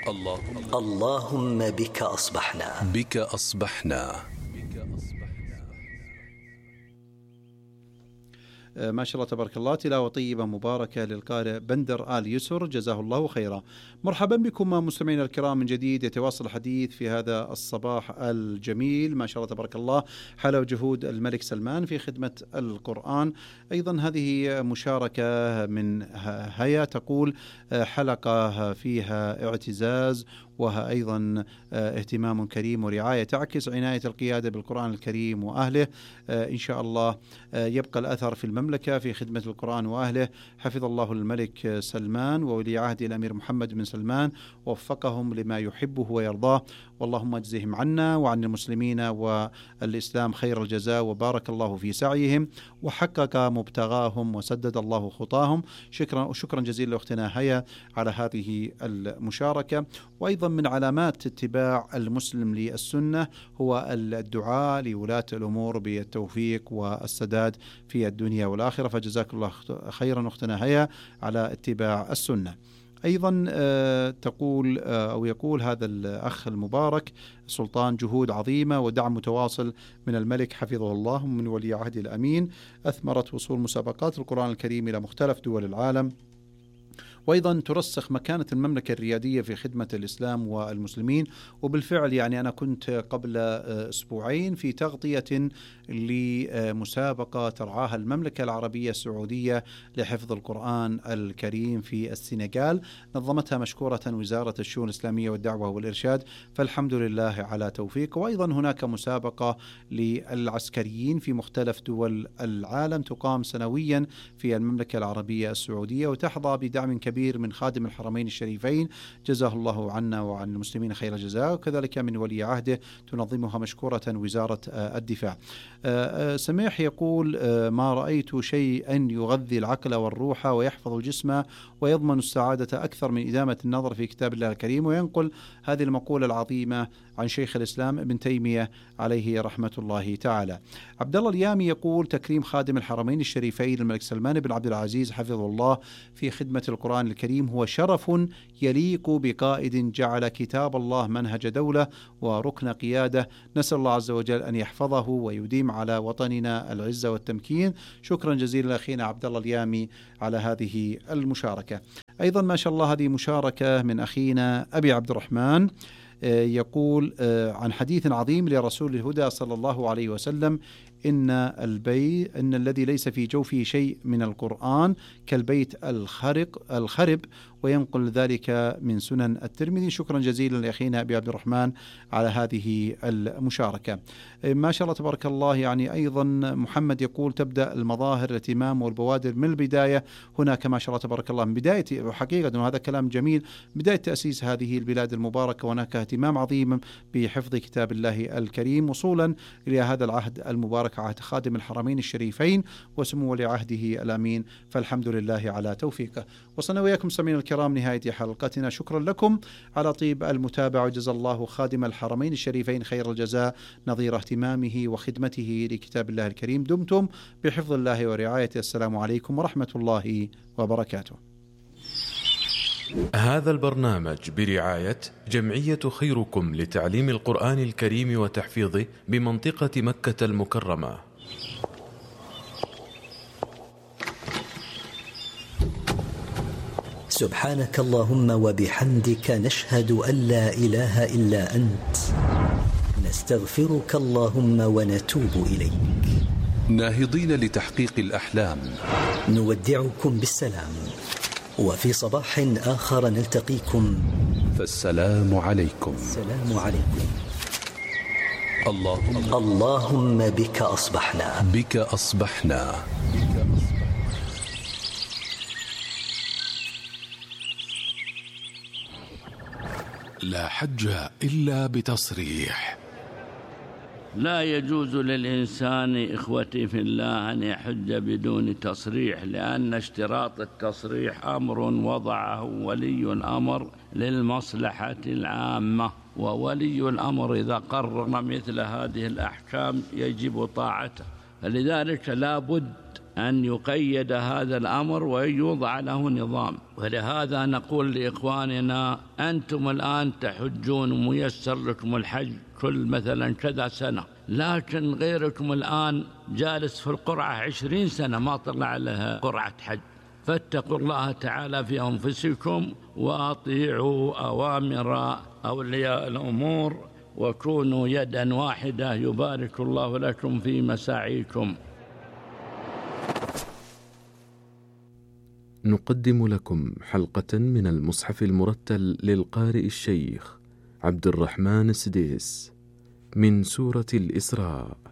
اللهم بك أصبحنا. بك أصبحنا. ما شاء الله تبارك الله، تلاوة طيبة مباركة للقارئ بندر آل يسر، جزاه الله خيرا. مرحبا بكم مستمعينا الكرام من جديد. يتواصل الحديث في هذا الصباح الجميل ما شاء الله تبارك الله حول جهود الملك سلمان في خدمة القرآن. أيضا هذه مشاركة من هيا تقول حلقة فيها اعتزاز وأيضا اهتمام كريم ورعاية تعكس عناية القيادة بالقرآن الكريم وأهله. إن شاء الله يبقى الأثر في المملكة في خدمة القرآن وأهله. حفظ الله الملك سلمان وولي عهده الأمير محمد بن سلمان، ووفقهم لما يحبه ويرضاه، واللهم اجزهم عنا وعن المسلمين والإسلام خير الجزاء، وبارك الله في سعيهم وحقق مبتغاهم وسدد الله خطاهم. شكرا جزيلا لأختنا هيا على هذه المشاركة. وأيضا من علامات اتباع المسلم للسنة هو الدعاء لولاة الأمور بالتوفيق والسداد في الدنيا والآخرة، فجزاك الله خيرا أختنا هيا على اتباع السنة. أيضا تقول أو يقول هذا الأخ المبارك سلطان: جهود عظيمة ودعم متواصل من الملك حفظه الله ومن ولي عهده الأمين أثمرت وصول مسابقات القرآن الكريم إلى مختلف دول العالم، وأيضا ترسخ مكانة المملكة الريادية في خدمة الإسلام والمسلمين. وبالفعل يعني أنا كنت قبل أسبوعين في تغطية لمسابقة ترعاها المملكة العربية السعودية لحفظ القرآن الكريم في السنغال، نظمتها مشكورة وزارة الشؤون الإسلامية والدعوة والإرشاد، فالحمد لله على توفيق. وأيضا هناك مسابقة للعسكريين في مختلف دول العالم تقام سنويا في المملكة العربية السعودية، وتحظى بدعم كبير من خادم الحرمين الشريفين جزاه الله عنا وعن المسلمين خير الجزاء، وكذلك من ولي عهده تنظمها مشكورة وزارة الدفاع. سميح يقول: ما رأيت شيئا يغذي العقل والروح ويحفظ الجسم ويضمن السعادة أكثر من إدامة النظر في كتاب الله الكريم. وينقل هذه المقولة العظيمة عن شيخ الإسلام ابن تيمية عليه رحمة الله تعالى. عبد الله اليامي يقول: تكريم خادم الحرمين الشريفين الملك سلمان بن عبد العزيز حفظه الله في خدمة القرآن الكريم هو شرف يليق بقائد جعل كتاب الله منهج دولة وركن قيادة. نسأل الله عز وجل أن يحفظه ويديم على وطننا العزة والتمكين. شكرا جزيلا أخينا عبد الله اليامي على هذه المشاركة. أيضا ما شاء الله هذه مشاركة من أخينا أبي عبد الرحمن، يقول عن حديث عظيم لرسول الهدى صلى الله عليه وسلم: إن الذي ليس في جوفه شيء من القرآن كالبيت الخرب، وينقل ذلك من سنن الترمذي. شكرا جزيلا لأخينا أبي عبد الرحمن على هذه المشاركة. ما شاء الله تبارك الله. يعني أيضا محمد يقول: تبدأ المظاهر الاهتمام والبوادر من البداية. هناك ما شاء الله تبارك الله من بداية، حقيقة وهذا كلام جميل، بداية تأسيس هذه البلاد المباركة هناك اهتمام عظيم بحفظ كتاب الله الكريم، وصولا إلى هذا العهد المبارك، عهد خادم الحرمين الشريفين وسمو ولي عهده الأمين، فالحمد لله على توفيقه. وصلنا وياكم سمعين الكرام نهاية حلقتنا. شكرا لكم على طيب المتابعة، وجزا الله خادم الحرمين الشريفين خير الجزاء نظير اهتمامه وخدمته لكتاب الله الكريم. دمتم بحفظ الله ورعايته. السلام عليكم ورحمة الله وبركاته. هذا البرنامج برعاية جمعية خيركم لتعليم القرآن الكريم وتحفيظه بمنطقة مكة المكرمة. سبحانك اللهم وبحمدك نشهد أن لا إله إلا أنت، نستغفرك اللهم ونتوب إليك. ناهضين لتحقيق الأحلام نودعكم بالسلام، وفي صباح آخر نلتقيكم، فالسلام عليكم. السلام عليكم. اللهم بك أصبحنا. بك أصبحنا. لا حج إلا بتصريح. لا يجوز للإنسان إخوتي في الله أن يحج بدون تصريح، لأن اشتراط التصريح أمر وضعه ولي الأمر للمصلحة العامة، وولي الأمر إذا قرر مثل هذه الأحكام يجب طاعته، فلذلك لا بد أن يقيد هذا الأمر ويوضع له نظام. ولهذا نقول لإخواننا أنتم الآن تحجون وميسر لكم الحج كل مثلا كذا سنة، لكن غيركم الآن جالس في القرعة 20 سنة ما طلع لها قرعة حج. فاتقوا الله تعالى في أنفسكم وأطيعوا أوامر أولياء الأمور وكونوا يدا واحدة، يبارك الله لكم في مساعيكم. نقدم لكم حلقة من المصحف المرتل للقارئ الشيخ عبد الرحمن السديس من سورة الإسراء.